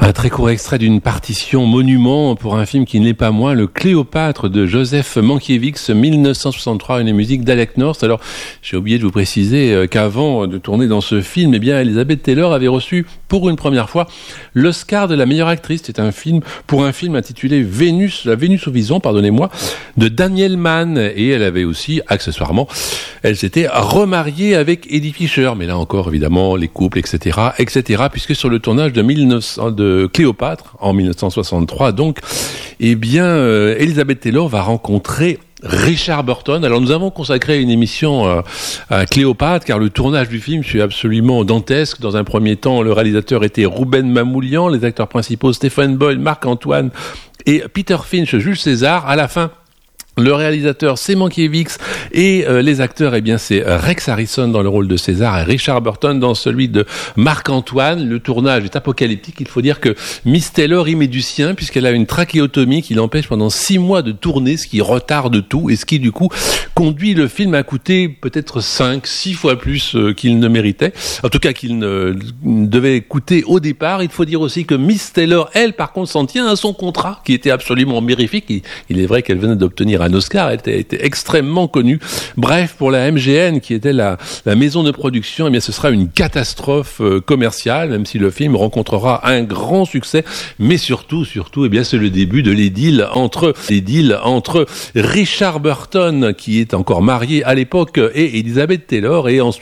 Un très court extrait d'une partition monument pour un film qui ne l'est pas moins, le Cléopâtre de Joseph Mankiewicz, 1963, une musique d'Alec North. Alors, j'ai oublié de vous préciser qu'avant de tourner dans ce film, Elizabeth Taylor avait reçu pour une première fois l'Oscar de la meilleure actrice. C'est un film intitulé La Vénus au Vison, de Daniel Mann. Et elle avait aussi, accessoirement, elle s'était remariée avec Eddie Fisher. Mais là encore, évidemment, les couples, etc., puisque sur le tournage de Cléopâtre, en 1963, donc, Elizabeth Taylor va rencontrer Richard Burton. Alors nous avons consacré une émission à Cléopâtre, car le tournage du film fut absolument dantesque. Dans un premier temps, le réalisateur était Rouben Mamoulian, les acteurs principaux Stephen Boyle, Marc-Antoine et Peter Finch, Jules César. À la fin, le réalisateur, c'est Mankiewicz, et les acteurs, c'est Rex Harrison dans le rôle de César et Richard Burton dans celui de Marc-Antoine. Le tournage est apocalyptique. Il faut dire que Miss Taylor y met du sien, puisqu'elle a une trachéotomie qui l'empêche pendant 6 mois de tourner, ce qui retarde tout, et ce qui, du coup, conduit le film à coûter peut-être 5-6 fois plus qu'il ne méritait. En tout cas, qu'il ne devait coûter au départ. Il faut dire aussi que Miss Taylor, elle, par contre, s'en tient à son contrat, qui était absolument mirifique. Il est vrai qu'elle venait d'obtenir un Oscar, elle était extrêmement connue. Bref, pour la MGM, qui était la maison de production, ce sera une catastrophe commerciale, même si le film rencontrera un grand succès. Mais surtout, c'est le début de l'idylle entre Richard Burton, qui est encore marié à l'époque, et Elizabeth Taylor. Et